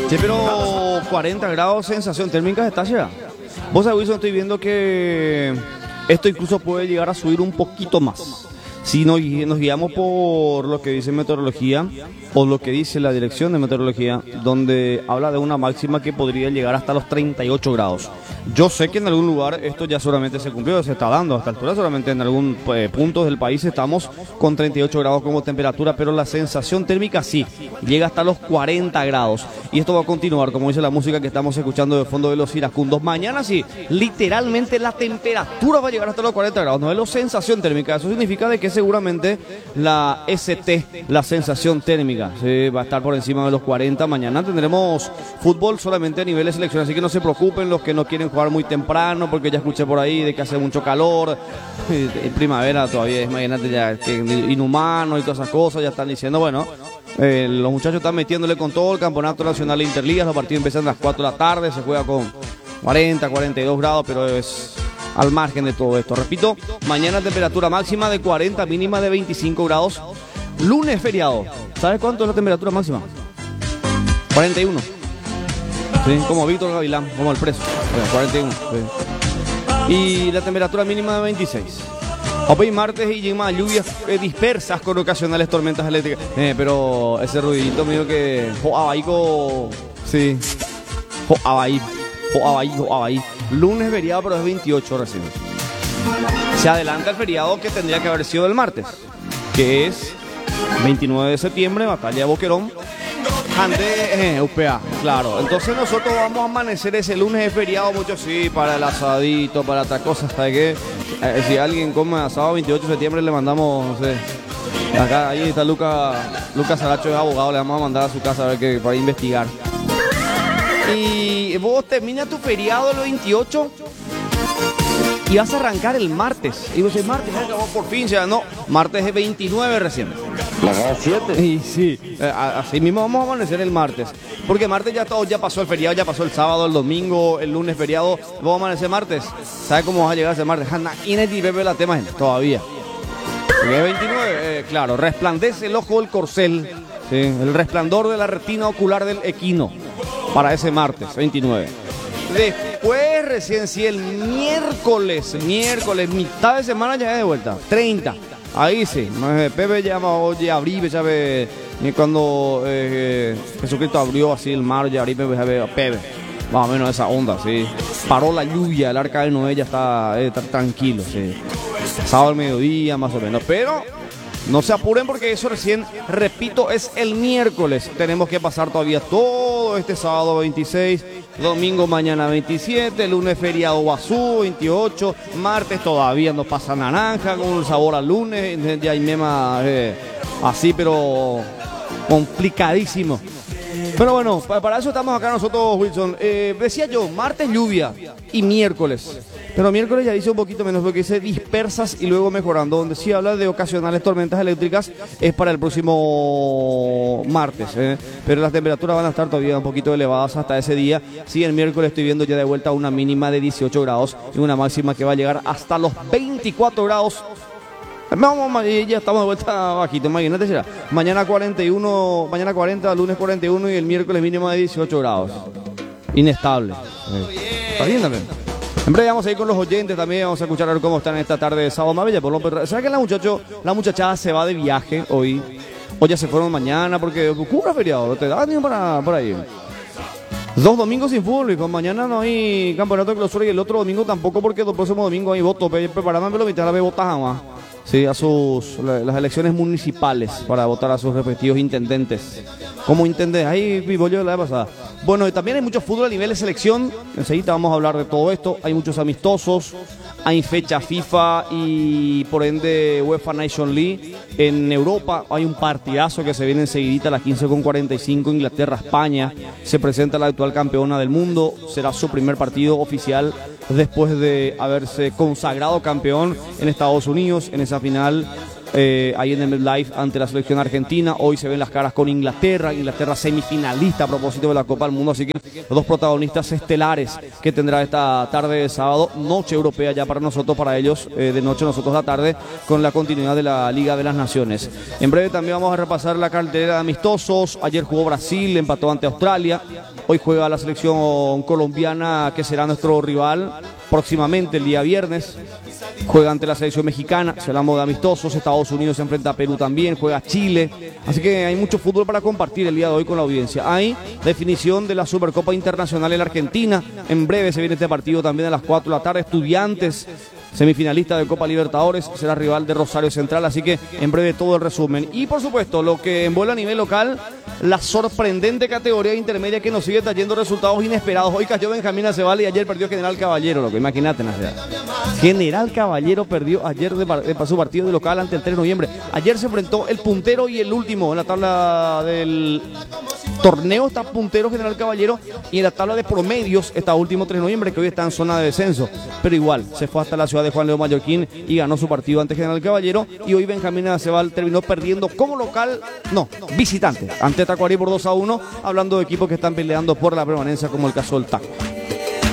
Sí, pero 40 grados sensación térmica está ya. Vos sabés, Wilson, estoy viendo que esto incluso puede llegar a subir un poquito más. Si nos guiamos por lo que dice meteorología o lo que dice la dirección de meteorología, donde habla de una máxima que podría llegar hasta los 38 grados. Yo sé que en algún lugar esto ya solamente se cumplió, se está dando a esta altura, solamente en algún punto del país estamos con 38 grados como temperatura, pero la sensación térmica sí, llega hasta los 40 grados. Y esto va a continuar, como dice la música que estamos escuchando de fondo de los iracundos. Mañana sí, literalmente la temperatura va a llegar hasta los 40 grados, no es la sensación térmica. Eso significa de que seguramente la ST, la sensación térmica, va a estar por encima de los 40. Mañana tendremos fútbol solamente a nivel de selección, así que no se preocupen los que no quieren jugar muy temprano, porque ya escuché por ahí de que hace mucho calor, en primavera todavía, imagínate ya, que inhumano y todas esas cosas, ya están diciendo, bueno, los muchachos están metiéndole con todo el campeonato nacional de Interligas, los partidos empiezan a las 4 de la tarde, se juega con 40, 42 grados, pero es al margen de todo esto. Repito, mañana temperatura máxima de 40, mínima de 25 grados, lunes feriado. ¿Sabes cuánto es la temperatura máxima? 41. Sí, como Víctor Gavilán, como el preso. 41. Sí. Y la temperatura mínima de 26. Hoy martes y llega lluvias dispersas con ocasionales tormentas eléctricas. Pero ese ruidito mío que... Abaico... Sí. Abaí. Lunes feriado, pero es 28 recién. Se adelanta el feriado que tendría que haber sido el martes, que es 29 de septiembre, batalla de Boquerón, ante UPA, claro. Entonces nosotros vamos a amanecer ese lunes de feriado, mucho sí, para el asadito, para otra cosa, hasta que si alguien come asado 28 de septiembre le mandamos, no sé, acá ahí está Lucas Saracho, es abogado, le vamos a mandar a su casa a ver que para investigar. Y vos terminas tu feriado el 28 y vas a arrancar el martes. Y vos decís, martes, por fin, ya no, martes es 29 recién. La 7. Y sí, así mismo vamos a amanecer el martes. Porque martes ya pasó el feriado, ya pasó el sábado, el domingo, el lunes feriado. Vamos a amanecer martes. ¿Sabes cómo vas a llegar ese martes? La tema todavía. Porque es 29, claro, resplandece el ojo del corcel, ¿sí? El resplandor de la retina ocular del equino. Para ese martes, 29. Después, recién sí, el miércoles, mitad de semana ya es de vuelta, 30. Ahí sí, Pepe llama, oye, abrí, sabe, cuando Jesucristo abrió así el mar, ya abrí, Pepe, más o menos esa onda, sí. Paró la lluvia, el arca de Noé ya está tranquilo, sí. Sábado al mediodía, más o menos, pero... no se apuren porque eso recién, repito, es el miércoles. Tenemos que pasar todavía todo este sábado 26, domingo mañana 27, lunes feriado Guazú 28, martes todavía nos pasa naranja con un sabor al lunes, ya hay mema así, pero complicadísimo. Pero bueno, para eso estamos acá nosotros, Wilson. Decía yo, martes lluvia y miércoles. Pero miércoles ya dice un poquito menos, porque dice dispersas y luego mejorando. Donde sí habla de ocasionales tormentas eléctricas es para el próximo martes. Pero las temperaturas van a estar todavía un poquito elevadas hasta ese día. Sí, el miércoles estoy viendo ya de vuelta una mínima de 18 grados y una máxima que va a llegar hasta los 24 grados. Ya estamos de vuelta bajito, imagínate ya. Mañana 41, mañana 40, lunes 41 y el miércoles mínimo de 18 grados. Inestable. Está bien también. En breve vamos a ir con los oyentes también, vamos a escuchar a ver cómo están esta tarde de sábado. Mabella, ¿sabes que la muchachada se va de viaje hoy? O ya se fueron mañana porque ocurre feriado, ¿no te da ni para ir? 2 domingos sin fútbol, y con mañana no hay campeonato de clausura y el otro domingo tampoco porque el próximo domingo hay votos. Preparame la mitad de votar más. Sí, las elecciones municipales para votar a sus respectivos intendentes. Como intendente, ahí vivo yo la vez pasada. Bueno, y también hay mucho fútbol a nivel de selección. Enseguida vamos a hablar de todo esto. Hay muchos amistosos, hay fecha FIFA y por ende UEFA Nation League. En Europa hay un partidazo que se viene enseguidita a las 15:45, Inglaterra-España. Se presenta la actual campeona del mundo. Será su primer partido oficial después de haberse consagrado campeón en Estados Unidos en esa final ahí en el live ante la selección argentina. Hoy se ven las caras con Inglaterra semifinalista a propósito de la Copa del Mundo, así que los dos protagonistas estelares que tendrá esta tarde de sábado, noche europea ya para nosotros, para ellos de noche, nosotros la tarde, con la continuidad de la Liga de las Naciones. En breve también vamos a repasar la cartelera de amistosos. Ayer jugó Brasil, empató ante Australia. Hoy juega la selección colombiana, que será nuestro rival próximamente el día viernes. Juega ante la selección mexicana, si hablamos de amistosos. Estados Unidos se enfrenta a Perú también, juega Chile. Así que hay mucho fútbol para compartir el día de hoy con la audiencia. Hay definición de la Supercopa Internacional en la Argentina. En breve se viene este partido también a las 4 de la tarde. Estudiantes, semifinalista de Copa Libertadores, será rival de Rosario Central, así que en breve todo el resumen. Y por supuesto, lo que envuelve a nivel local, la sorprendente categoría intermedia que nos sigue trayendo resultados inesperados. Hoy cayó Benjamín Aceval y ayer perdió General Caballero, lo que imagínate, General Caballero perdió ayer de su partido de local ante el 3 de noviembre. Ayer se enfrentó el puntero y el último en la tabla del torneo. Está puntero General Caballero, y en la tabla de promedios está último 3 de noviembre, que hoy está en zona de descenso. Pero igual, se fue hasta la ciudad de Juan León Mallorquín y ganó su partido ante General Caballero. Y hoy Benjamín Aceval terminó perdiendo como local, visitante, ante Tacuarí por 2-1, hablando de equipos que están peleando por la permanencia, como el caso del Taco.